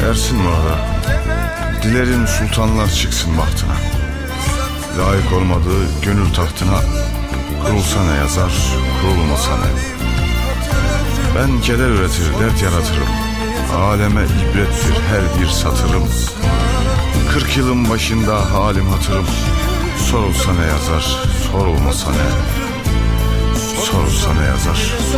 ersin murada. Dilerim sultanlar çıksın bahtına. Layık olmadığı gönül tahtına, kurulsa ne yazar, kurulmasa ne. Ben keder üretir, dert yaratırım. Aleme ibrettir her bir satırım. 40 yılın başında halim hatırım. Sorulsa ne yazar, sorulmasa ne. Sorulsa ne yazar.